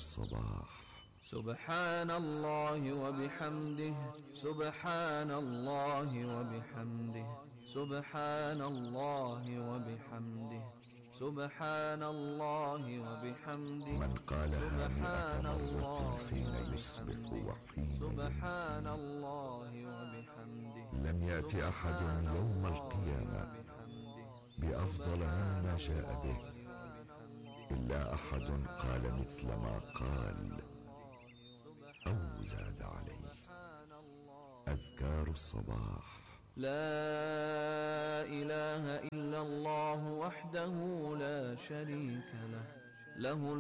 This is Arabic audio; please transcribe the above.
الصباح. سبحان الله وبحمده، سبحان الله وبحمده، سبحان الله وبحمده، سبحان الله وبحمده. من قالها 100 مرة حين وبحمده، يصبح وحين سبحان يمسي الله وبحمده. لم يأتي أحد يوم القيامة بأفضل مما جاء به إلا أحد قال مثل ما قال أو زاد عليه. أذكار الصباح. لا إله إلا الله وحده لا شريك له، له